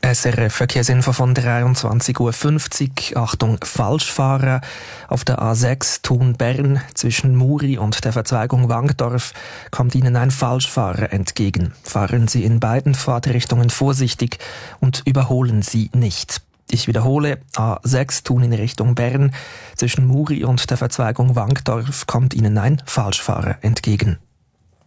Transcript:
SRF Verkehrsinfo von 23:50 Uhr. Achtung, Falschfahrer. Auf der A6 Thun-Bern zwischen Muri und der Verzweigung Wankdorf kommt Ihnen ein Falschfahrer entgegen. Fahren Sie in beiden Fahrtrichtungen vorsichtig und überholen Sie nicht. Ich wiederhole, A6 Thun in Richtung Bern. Zwischen Muri und der Verzweigung Wankdorf kommt Ihnen ein Falschfahrer entgegen.